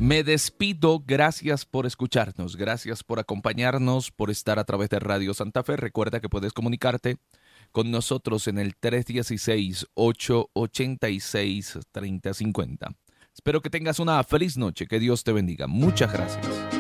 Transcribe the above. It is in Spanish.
Me despido, gracias por escucharnos, gracias por acompañarnos, por estar a través de Radio Santa Fe. Recuerda que puedes comunicarte con nosotros en el 316-886-3050. Espero que tengas una feliz noche, que Dios te bendiga. Muchas gracias.